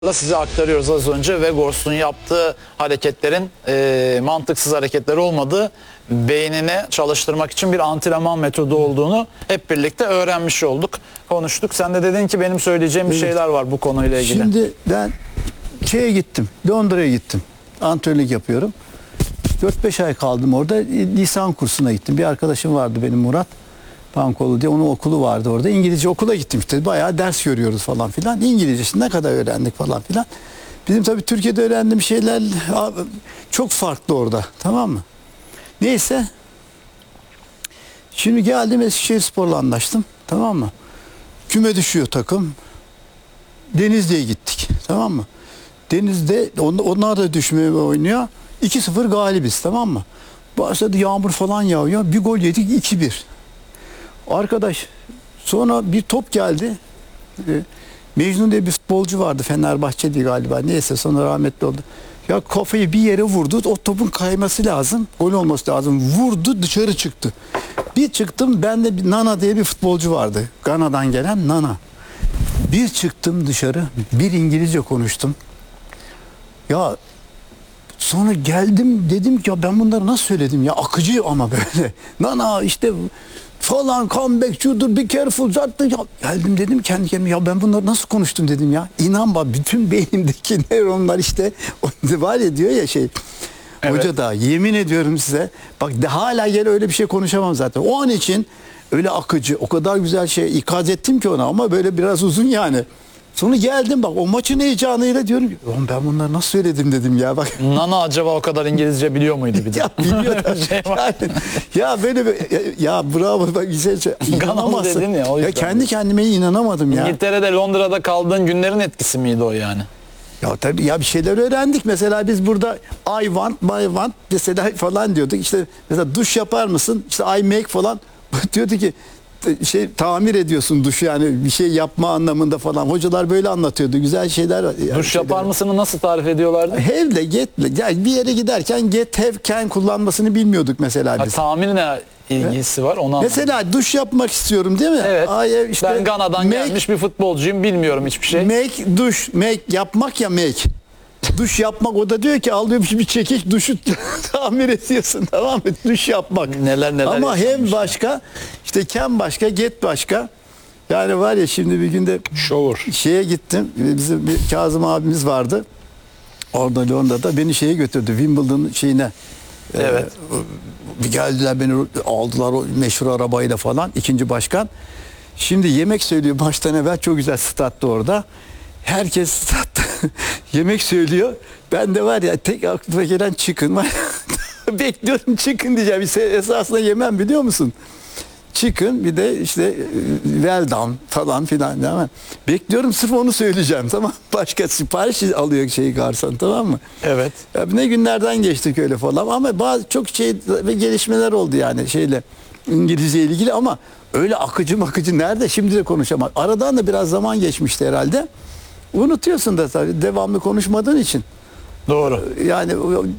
Size aktarıyoruz az önce. Vegors'un yaptığı hareketlerin mantıksız hareketler olmadığı, beynini çalıştırmak için bir antrenman metodu olduğunu hep birlikte öğrenmiş olduk, konuştuk. Sen de dedin ki benim söyleyeceğim bir şeyler var bu konuyla ilgili. Şimdi ben şeye gittim, Londra'ya gittim. Antrenörlük yapıyorum. 4-5 ay kaldım orada. Lisan kursuna gittim. Bir arkadaşım vardı benim, Murat Pankolu diye. Onun okulu vardı orada. İngilizce okula gittim işte. Bayağı ders görüyoruz falan filan. İngilizcesi ne kadar öğrendik falan filan. Bizim tabii Türkiye'de öğrendiğim şeyler çok farklı orada. Tamam mı? Neyse. Şimdi geldim, Eskişehirspor'la anlaştım. Tamam mı? Küme düşüyor takım. Denizli'ye gittik. Tamam mı? Deniz'de onlar da düşmeye oynuyor. 2-0 galibiz, tamam mı? Başladı yağmur falan yağıyor. Bir gol yedik, 2-1. Arkadaş, sonra bir top geldi. Mecnun diye bir futbolcu vardı, Fenerbahçe'di galiba. Neyse, sonra rahmetli oldu. Ya kafayı bir yere vurdu. O topun kayması lazım. Gol olması lazım. Vurdu, dışarı çıktı. Bir çıktım, bende bir Nana diye bir futbolcu vardı. Gana'dan gelen Nana. Bir çıktım dışarı. Bir İngilizce konuştum. Ya sonra geldim, dedim ki ya ben bunları nasıl söyledim ya, akıcı ama böyle. Nana işte falan, comeback, şudur, be careful zaten. Ya, geldim dedim kendi kendime, ya ben bunları nasıl konuştum dedim ya. İnan bak, bütün beynimdeki nöronlar işte var ya, diyor ya şey. Evet. Hoca da yemin ediyorum size, bak hala gel öyle bir şey konuşamam zaten. O an için öyle akıcı, o kadar güzel şey ikaz ettim ki ona, ama böyle biraz uzun yani. Sonra geldim bak, o maçın heyecanıyla diyorum ki ben bunları nasıl söyledim dedim ya bak. Nana acaba o kadar İngilizce biliyor muydu bir de? Ya biliyor da yani, ya böyle ya bravo bak, güzel şey. Ganalı dedin ya, o yüzden. Ya kendi kendime inanamadım ya. İngiltere'de, Londra'da kaldığın günlerin etkisi miydi o yani? Ya tabii ya, bir şeyler öğrendik. Mesela biz burada I want, my want mesela falan diyorduk. İşte mesela duş yapar mısın? İşte I make falan. Diyordu ki tamir ediyorsun duşu, yani bir şey yapma anlamında falan. Hocalar böyle anlatıyordu. Güzel şeyler. Yani duş yapar mısını nasıl tarif ediyorlardı? Have'le get'le. Yani bir yere giderken get, have, can kullanmasını bilmiyorduk mesela biz. Tamir ne ilgisi var ona? Mesela duş yapmak istiyorum değil mi? Evet. İşte ben Gana'dan gelmiş bir futbolcuyum, bilmiyorum hiçbir şey. Make, duş, make yapmak ya, make. Duş yapmak, o da diyor ki alıyor bir çekiç, duşu tamir ediyorsun, tamam mı? Duş yapmak. Neler ama hem başka, işte can başka, get başka. Yani var ya, şimdi bir günde şeye gittim. Bizim bir Kazım abimiz vardı. Orada Londra'da beni şeye götürdü. Wimbledon şeyine. Evet. Geldiler, beni aldılar o meşhur arabayla falan. İkinci başkan. Şimdi yemek söylüyor maçtan evvel, çok güzel stattı orada. Herkes statta yemek söylüyor. Ben de var ya, tek aklıma gelen chicken var. Bekliyorum chicken diyeceğim. Esasında yemem, biliyor musun? Chicken, bir de işte well done falan filan. Değil mi? Bekliyorum, sırf onu söyleyeceğim, tamam. Başka sipariş alıyor garson, tamam mı? Evet. Ya ne günlerden geçtik öyle falan, ama bazı çok şey ve gelişmeler oldu yani İngilizce ile ilgili, ama öyle akıcı nerede, şimdi de konuşamam. Aradan da biraz zaman geçmişti herhalde. Unutuyorsun da tabii, devamlı konuşmadığın için. Doğru. Yani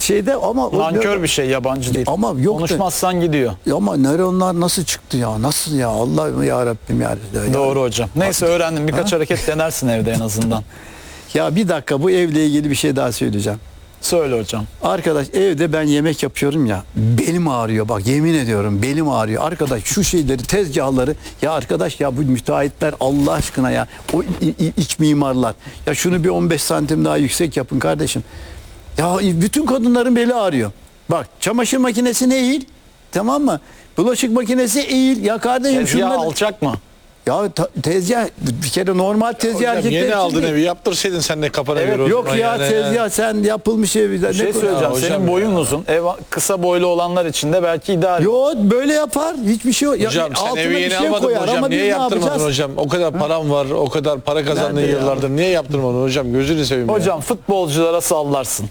ama nankör bir şey, yabancı değil. Ama yok, konuşmazsan gidiyor. Ama nöronlar nasıl çıktı ya? Nasıl ya? Allah'ım ya Rabbim ya. Doğru hocam. Neyse, öğrendim. Birkaç hareket denersin evde en azından. Ya bir dakika, bu evle ilgili bir şey daha söyleyeceğim. Söyle hocam. Arkadaş, evde ben yemek yapıyorum ya, belim ağrıyor, bak yemin ediyorum belim ağrıyor. Arkadaş, şu şeyleri, tezgahları, ya arkadaş ya, bu müteahhitler Allah aşkına ya, o iç mimarlar, ya şunu bir 15 santim daha yüksek yapın kardeşim. Ya bütün kadınların beli ağrıyor. Bak, çamaşır makinesi ne eğil, tamam mı? Bulaşık makinesi eğil. Ya kardeşim, tezgah şunları... alçak mı? Ya tezgah bir kere normal tezgah. Hocam, yeni aldın evi, yaptırsaydın sen de kafana göre. Yok ya yani, tezgah sen yapılmış evi. Bir şey söyleyeceğim, senin boyun uzun. Ev kısa boylu olanlar için de belki ideal. Yok, böyle yapar, hiçbir şey yok. Hocam sen evi yeni almadın hocam, niye yaptırmadın hocam? O kadar param var, o kadar para kazandığın yıllardır, niye yaptırmadın hocam? Gözünü seveyim ya. Hocam, futbolculara sallarsın.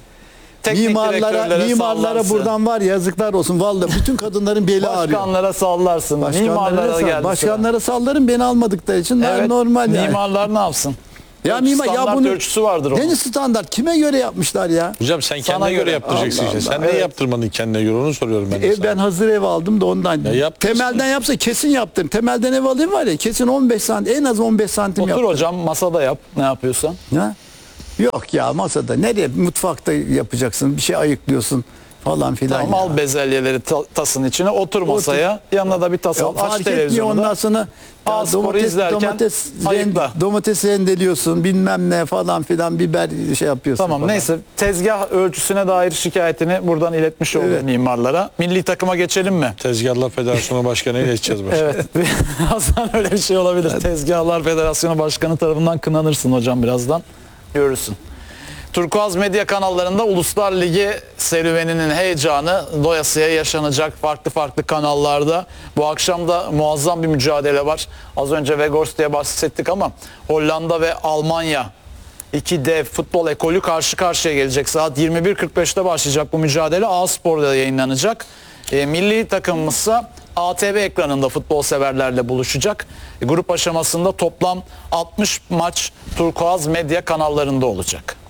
Mimarlara buradan var ya, yazıklar olsun vallahi, bütün kadınların beli ağrıyor. Başkanlara sallarsın. Başkanlara sallarım, beni almadıkları için. Evet, normal yani. Mimarlar ne yapsın? Ya mimar, ya bunun ölçüsü vardır onun. Ne standart, kime göre yapmışlar ya? Hocam sen kendine göre yaptıracaksın işte. Sen niye yaptırmadın kendine göre, onu soruyorum ben sana. Ben hazır ev aldım da ondan. Temelden yapsa kesin yaptım. Temelden ev alayım var ya, kesin 15 santim, en az 15 santim yaptım. Otur hocam, masada yap ne yapıyorsan. Ya Yok ya, masada nereye, mutfakta yapacaksın, bir şey ayıklıyorsun falan filan. Tamam, ya. al bezelyeleri tasın içine, otur masaya. Yanına da bir tas al, aç Fark etmiyor, televizyonu ondan da. sonra Al sporu izlerken ayıkla. domates rendeliyorsun, bilmem ne falan filan, biber şey yapıyorsun Tamam, falan. neyse, tezgah ölçüsüne dair şikayetini buradan iletmiş oldum Evet. mimarlara. Milli takıma geçelim mi? Tezgahlar Federasyonu Başkanı ile geçeceğiz başkanım. Evet. Birazdan öyle bir şey olabilir. Tezgahlar Federasyonu Başkanı tarafından kınanırsın hocam birazdan. Görürsün. Turkuaz medya kanallarında Uluslar Ligi serüveninin heyecanı doyasıya yaşanacak farklı farklı kanallarda. Bu akşam da muazzam bir mücadele var. Az önce Weghorst diye bahsettik ama Hollanda ve Almanya, iki dev futbol ekolü karşı karşıya gelecek. Saat 21.45'te başlayacak bu mücadele. A-Spor'da yayınlanacak. Milli takımımızsa ATV ekranında futbol severlerle buluşacak. Grup aşamasında toplam 60 maç Turkuaz medya kanallarında olacak.